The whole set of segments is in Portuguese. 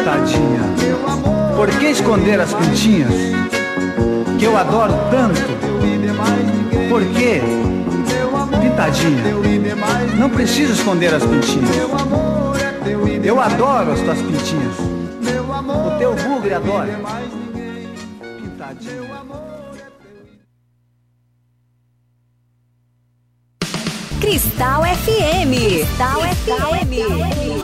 Tadinha, por que esconder as pintinhas que eu adoro tanto? Por quê? Pintadinha, não precisa esconder as pintinhas. Eu adoro as tuas pintinhas. O teu bugre adora. Pintadinha. Cristal FM. Cristal FM.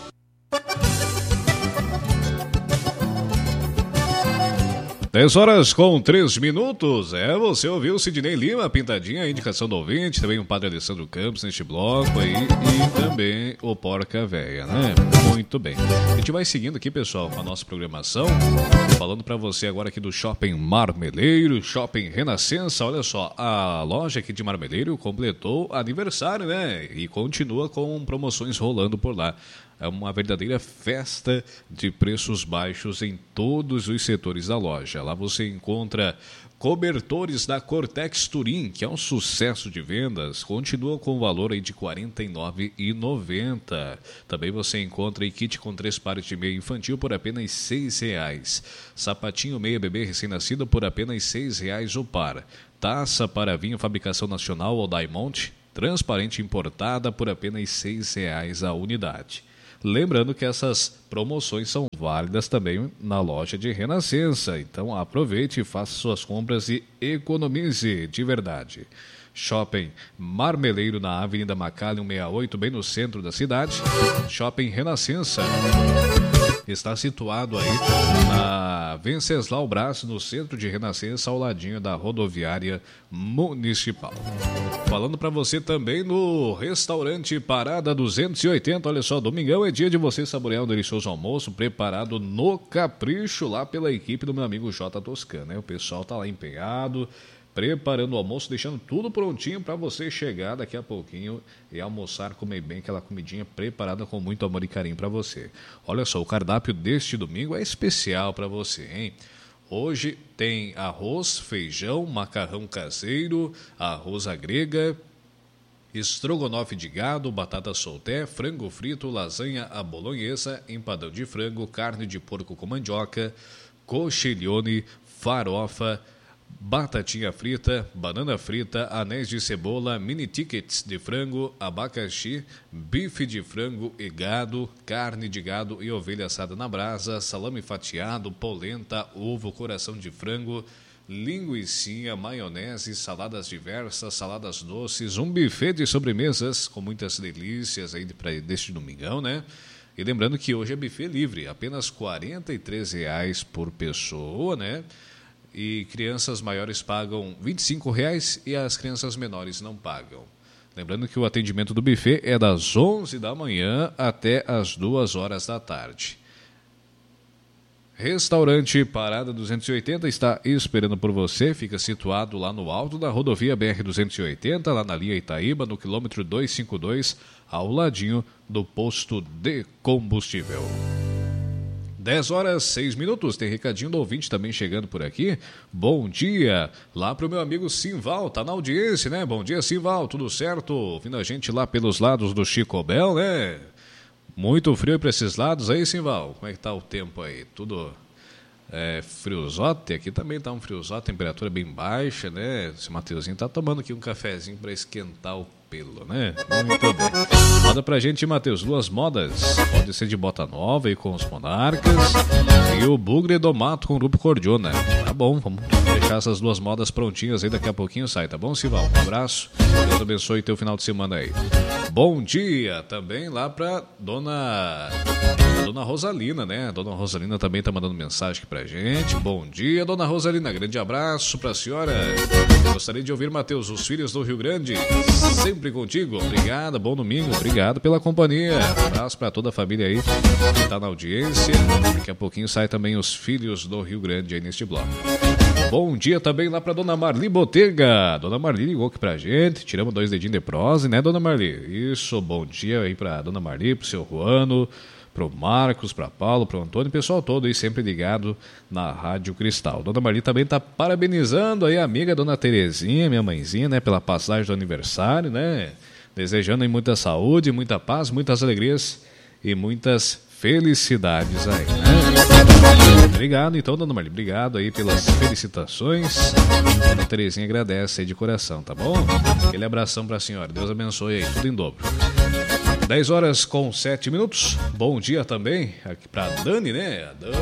10h03. Você ouviu o Sidney Lima, Pintadinha, a indicação do ouvinte, também o Padre Alessandro Campos neste bloco aí, e também o Porca Véia, né? Muito bem. A gente vai seguindo aqui, pessoal, com a nossa programação, falando pra você agora aqui do Shopping Marmeleiro, Shopping Renascença. Olha só, a loja aqui de Marmeleiro completou aniversário, né? E continua com promoções rolando por lá. É uma verdadeira festa de preços baixos em todos os setores da loja. Lá você encontra cobertores da Cortex Turim, que é um sucesso de vendas, continua com o valor aí de R$ 49,90. Também você encontra aí kit com 3 pares de meia infantil por apenas R$ 6,00. Sapatinho meia bebê recém-nascido por apenas R$ 6,00 o par. Taça para vinho fabricação nacional ou Diamond, transparente importada por apenas R$ 6,00 a unidade. Lembrando que essas promoções são válidas também na loja de Renascença. Então aproveite, faça suas compras e economize de verdade. Shopping Marmeleiro na Avenida Macallion 168, bem no centro da cidade. Shopping Renascença está situado aí na Venceslau Brás, no centro de Renascença, ao ladinho da rodoviária municipal. Falando para você também no restaurante Parada 280, olha só, domingão é dia de você saborear um delicioso almoço preparado no capricho lá pela equipe do meu amigo J. Toscano, né? O pessoal tá lá empenhado, preparando o almoço, deixando tudo prontinho para você chegar daqui a pouquinho e almoçar, comer bem aquela comidinha preparada com muito amor e carinho para você. Olha só, o cardápio deste domingo é especial para você, hein? Hoje tem arroz, feijão, macarrão caseiro, arroz à grega, estrogonofe de gado, batata solté, frango frito, lasanha à bolonhesa, empadão de frango, carne de porco com mandioca, coxilhone, farofa, batatinha frita, banana frita, anéis de cebola, mini tickets de frango, abacaxi, bife de frango e gado, carne de gado e ovelha assada na brasa, salame fatiado, polenta, ovo, coração de frango, linguicinha, maionese, saladas diversas, saladas doces, um buffet de sobremesas com muitas delícias aí deste domingão, né? E lembrando que hoje é buffet livre, apenas R$ 43,00 por pessoa, né? E crianças maiores pagam R$ 25,00 e as crianças menores não pagam. Lembrando que o atendimento do buffet é das 11 da manhã até as 2 horas da tarde. Restaurante Parada 280 está esperando por você, fica situado lá no alto da rodovia BR-280, lá na linha Itaíba, no quilômetro 252, ao ladinho do posto de combustível. 10h06, tem recadinho do ouvinte também chegando por aqui. Bom dia, lá pro meu amigo Simval, tá na audiência, né? Bom dia, Simval, tudo certo? Ouvindo a gente lá pelos lados do Chicobel, né? Muito frio para esses lados aí, Simval. Como é que tá o tempo aí? Tudo friozote? Aqui também tá um friozote, temperatura bem baixa, né? Esse Mateuzinho tá tomando aqui um cafezinho para esquentar o pelo, né? Muito bem. Manda pra gente, Matheus, 2 modas. Pode ser de bota nova e com os monarcas. E o bugre do mato com o grupo Cordiona. Tá bom, vamos deixar essas 2 modas prontinhas aí, daqui a pouquinho sai, tá bom, Sival? Um abraço. Deus abençoe teu final de semana aí. Bom dia também lá pra Dona Rosalina, né? A Dona Rosalina também tá mandando mensagem aqui pra gente. Bom dia, Dona Rosalina. Grande abraço pra senhora. Gostaria de ouvir, Matheus, os filhos do Rio Grande. Sempre contigo. Obrigado, bom domingo. Obrigado pela companhia. Abraço pra toda a família aí que tá na audiência. Daqui a pouquinho sai também os filhos do Rio Grande aí neste bloco. Bom dia também lá pra Dona Marli Botega. Dona Marli ligou aqui pra gente. Tiramos 2 dedinhos de prose, né, Dona Marli? Isso, bom dia aí pra Dona Marli, pro seu Juano, pro Marcos, pra Paulo, pro Antônio, pessoal todo aí sempre ligado na Rádio Cristal. Dona Marli também tá parabenizando aí a amiga Dona Terezinha, minha mãezinha, né, pela passagem do aniversário, né? Desejando aí muita saúde, muita paz, muitas alegrias e muitas felicidades aí, né? Obrigado, então, Dona Marli. Obrigado aí pelas felicitações. A Dona Terezinha agradece aí de coração, tá bom? Aquele abração pra senhora. Deus abençoe aí, tudo em dobro. 10h07. Bom dia também aqui pra Dani, né? A Dani,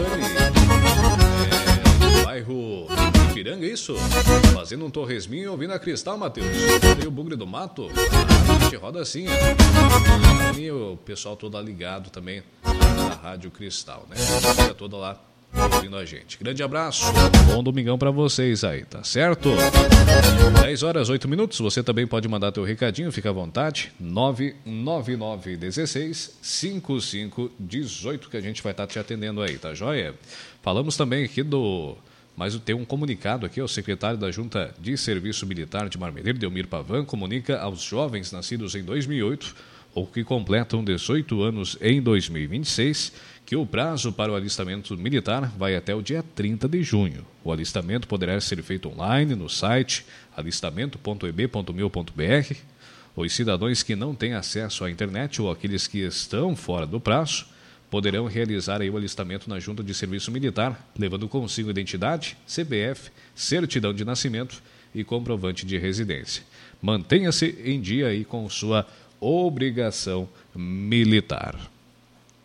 bairro Ipiranga, isso? Fazendo um torresminho e ouvindo a Cristal, Matheus. Tem o Bugre do Mato. A gente roda assim, E o pessoal todo ligado também na Rádio Cristal, né? A família toda lá ouvindo a gente. Grande abraço, bom domingão pra vocês aí, tá certo? 10h08. Você também pode mandar teu recadinho, fica à vontade. 999165518 que a gente vai estar te atendendo aí, tá joia? Falamos também aqui mas tem um comunicado aqui, o secretário da Junta de Serviço Militar de Marmeleiro, Delmir Pavan, comunica aos jovens nascidos em 2008 ou que completam 18 anos em 2026, que o prazo para o alistamento militar vai até o dia 30 de junho. O alistamento poderá ser feito online no site alistamento.eb.mil.br. Os cidadãos que não têm acesso à internet ou aqueles que estão fora do prazo poderão realizar aí o alistamento na Junta de Serviço Militar, levando consigo identidade, CPF, certidão de nascimento e comprovante de residência. Mantenha-se em dia aí com sua obrigação militar.